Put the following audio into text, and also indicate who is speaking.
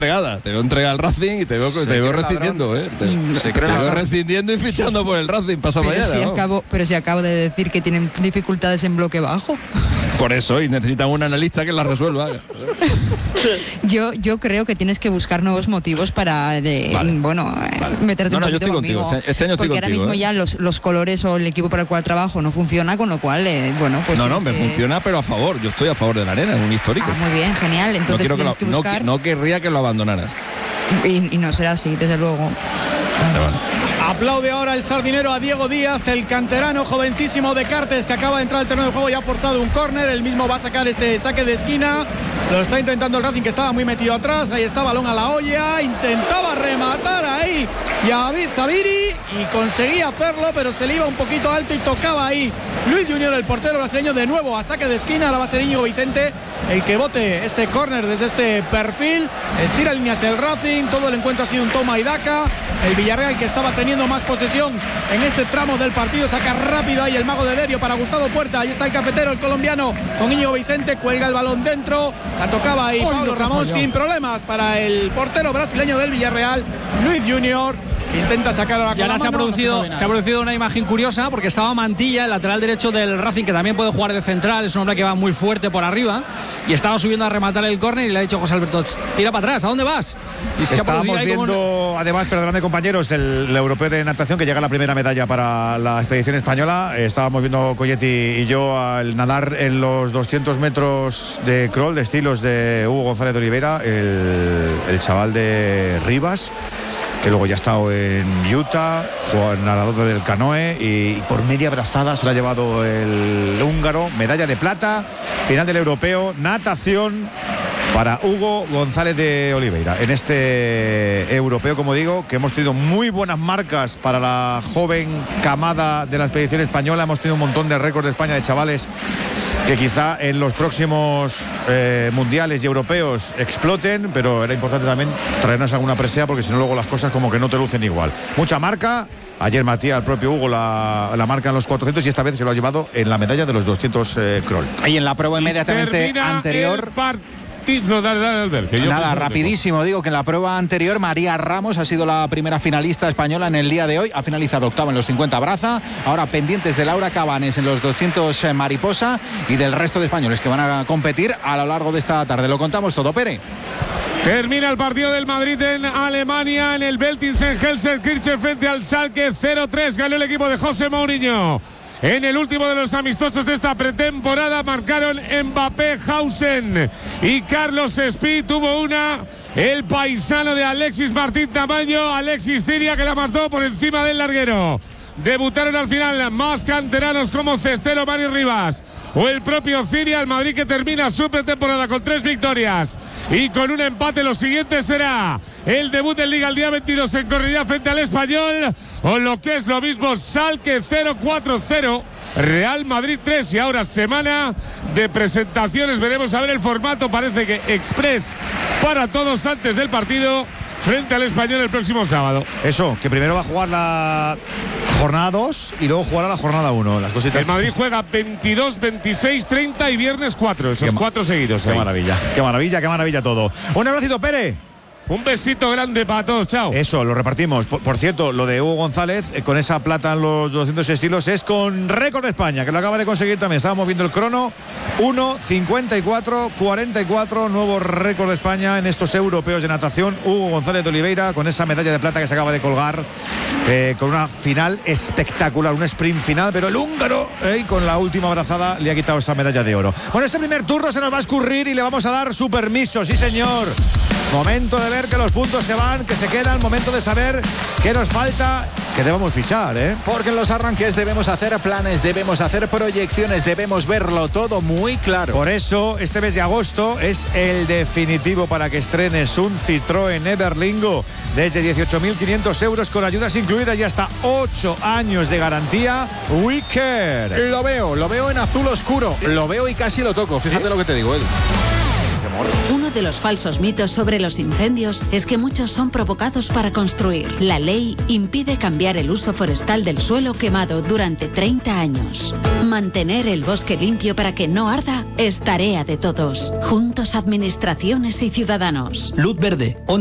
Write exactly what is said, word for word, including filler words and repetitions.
Speaker 1: entregada, te veo entregada al Racing y te veo, te veo rescindiendo, ¿eh? Te, se te veo rescindiendo y fichando por el Racing pasa
Speaker 2: pero
Speaker 1: mañana.
Speaker 2: Si
Speaker 1: ¿no?
Speaker 2: acabo, pero si acabo de decir que tienen dificultades en bloque bajo.
Speaker 1: Por eso, y necesitan un analista que las resuelva.
Speaker 2: yo, yo creo que tienes que buscar nuevos motivos para, de,
Speaker 1: vale,
Speaker 2: bueno,
Speaker 1: vale.
Speaker 2: meterte
Speaker 1: no, no,
Speaker 2: un poquito
Speaker 1: yo estoy
Speaker 2: conmigo.
Speaker 1: contigo. Este, este año estoy
Speaker 2: porque
Speaker 1: contigo.
Speaker 2: Ahora mismo
Speaker 1: ¿eh?
Speaker 2: ya los, los colores o el equipo para el cual trabajo no funciona, con lo cual, eh, bueno, pues
Speaker 1: no, no, me
Speaker 2: que...
Speaker 1: funciona, pero a favor. Yo estoy a favor de la Arena, es un histórico.
Speaker 2: Ah, muy bien, genial. Entonces
Speaker 1: no
Speaker 2: tienes
Speaker 1: que,
Speaker 2: que,
Speaker 1: lo,
Speaker 2: que buscar.
Speaker 1: No, no querría que lo abandonaras.
Speaker 2: Y, y no será así, desde luego.
Speaker 1: Vale, vale.
Speaker 3: Aplaude ahora el sardinero a Diego Díaz, el canterano jovencísimo de Cartes, que acaba de entrar al terreno de juego y ha forzado un córner. Él mismo va a sacar este saque de esquina. Lo está intentando el Racing, que estaba muy metido atrás. Ahí está, balón a la olla. Intentaba rematar ahí Yavid Zabiri y conseguía hacerlo, pero se le iba un poquito alto y tocaba ahí Luis Junior, el portero brasileño, de nuevo a saque de esquina. Ahora va a ser Íñigo Vicente el que bote este córner desde este perfil. Estira líneas el Racing. Todo el encuentro ha sido un toma y daca. El Villarreal, que estaba teniendo más posesión en este tramo del partido, saca rápido ahí el mago de Derio para Gustavo Puerta. Ahí está el cafetero, el colombiano, con Íñigo Vicente. Cuelga el balón dentro. La tocaba ahí Pablo Ramón sin problemas para el portero brasileño del Villarreal, Luis Junior. Intenta sacar a la
Speaker 4: Y ahora se ha, producido, no se ha producido una imagen curiosa, porque estaba Mantilla, el lateral derecho del Racing, que también puede jugar de central, es un hombre que va muy fuerte por arriba, y estaba subiendo a rematar el córner y le ha dicho José Alberto, tira para atrás, ¿a dónde vas? Y se
Speaker 5: Estábamos viendo, un... además, perdonadme compañeros, el, el europeo de natación, que llega la primera medalla para la expedición española. Estábamos viendo Coyetti y yo al nadar en los doscientos metros de crawl, de estilos de Hugo González de Oliveira, el, el chaval de Rivas, que luego ya ha estado en Utah, Juan nadador del canoe, y por media brazada se la ha llevado el húngaro, medalla de plata, final del europeo, natación para Hugo González de Oliveira. En este europeo, como digo, que hemos tenido muy buenas marcas para la joven camada de la expedición española. Hemos tenido un montón de récords de España de chavales que quizá en los próximos eh, mundiales y europeos exploten, pero era importante también traernos alguna presea, porque si no luego las cosas como que no te lucen igual. Mucha marca. Ayer Matías, el propio Hugo, la, la marca en los cuatrocientos, y esta vez se lo ha llevado en la medalla de los doscientos eh, crawl.
Speaker 6: Y en la prueba inmediatamente anterior...
Speaker 7: No, dale, dale, Albert, que yo
Speaker 6: Nada, rapidísimo, digo que en la prueba anterior María Ramos ha sido la primera finalista española en el día de hoy, ha finalizado octava en los cincuenta braza, ahora pendientes de Laura Cabanes en los doscientos mariposa y del resto de españoles que van a competir a lo largo de esta tarde. Lo contamos todo, Pere.
Speaker 7: Termina el partido del Madrid en Alemania, en el Gelsenkirchen frente al Schalke. Cero tres ganó el equipo de José Mourinho. En el último de los amistosos de esta pretemporada marcaron Mbappé, Hausen y Carlos Espí. Tuvo una el paisano de Alexis Martín Tamayo, Alexis Ciria, que la marcó por encima del larguero. Debutaron al final más canteranos como Cestero, Mario Rivas o el propio Ciria. El Madrid, que termina su pretemporada con tres victorias y con un empate. Lo siguiente será el debut en Liga el día veintidós en Cornellá frente al Español, o lo que es lo mismo, Schalke cero cuatro cero, Real Madrid tres. Y ahora semana de presentaciones, veremos a ver el formato, parece que express para todos antes del partido frente al Español el próximo sábado.
Speaker 5: Eso, que primero va a jugar la jornada dos y luego jugará la jornada uno. Las cositas.
Speaker 7: El Madrid juega veintidós, veintiséis, treinta y viernes cuatro, esos
Speaker 5: qué
Speaker 7: cuatro seguidos.
Speaker 5: Qué
Speaker 7: ahí.
Speaker 5: maravilla, qué maravilla, qué maravilla todo. Un abracito, Pere.
Speaker 7: Un besito grande para todos, chao.
Speaker 5: Eso, lo repartimos. Por, por cierto, lo de Hugo González, eh, con esa plata en los doscientos estilos, es con récord de España, que lo acaba de conseguir también. Estábamos viendo el crono, uno cincuenta y cuatro cuarenta y cuatro, nuevo récord de España en estos europeos de natación. Hugo González de Oliveira, con esa medalla de plata que se acaba de colgar, eh, con una final espectacular, un sprint final, pero el húngaro, eh, con la última abrazada, le ha quitado esa medalla de oro. Bueno, este primer turno se nos va a escurrir y le vamos a dar su permiso, sí señor. Momento de ver que los puntos se van, que se quedan, momento de saber qué nos falta, que debemos fichar, ¿eh?
Speaker 6: Porque en los arranques debemos hacer planes, debemos hacer proyecciones, debemos verlo todo muy claro.
Speaker 5: Por eso, este mes de agosto es el definitivo para que estrenes un Citroën Everlingo desde dieciocho mil quinientos euros con ayudas incluidas y hasta ocho años de garantía. We Care.
Speaker 6: Lo veo, lo veo en azul oscuro, lo veo y casi lo toco. Fíjate, ¿sí?, lo que te digo, Edu. temor.
Speaker 8: Uno de los falsos mitos sobre los incendios es que muchos son provocados para construir. La ley impide cambiar el uso forestal del suelo quemado durante treinta años. Mantener el bosque limpio para que no arda es tarea de todos. Juntos, administraciones y ciudadanos.
Speaker 9: Luz verde.